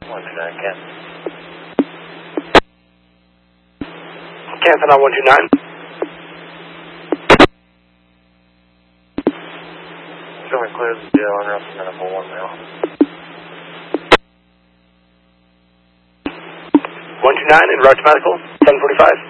129, Ken. Cancel on 129. Showing clear the deal on route medical 1 mile. 129 in route to medical, 745.